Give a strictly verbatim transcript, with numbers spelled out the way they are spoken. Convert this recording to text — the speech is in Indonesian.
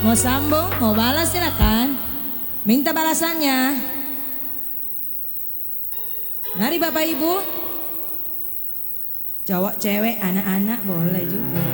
Mau sambung, mau balas silakan. Minta balasannya. Mari Bapak Ibu. Cowok, cewek, anak-anak boleh juga.